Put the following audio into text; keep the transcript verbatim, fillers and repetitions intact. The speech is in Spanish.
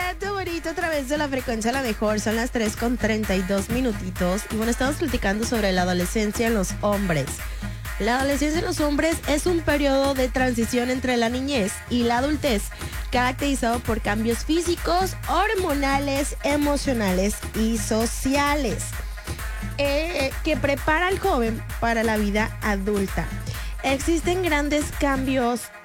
Tu bonito a través de la frecuencia la mejor. Son las tres con treinta y dos minutitos. Y bueno, estamos platicando sobre la adolescencia en los hombres. La adolescencia en los hombres es un periodo de transición entre la niñez y la adultez, caracterizado por cambios físicos, hormonales, emocionales y sociales, eh, que prepara al joven para la vida adulta. Existen grandes cambios